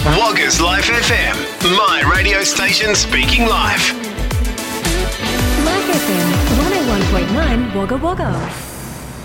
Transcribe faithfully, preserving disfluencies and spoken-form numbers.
Woggers Life F M, my radio station speaking live. Life F M one oh one point nine Wagga Wagga.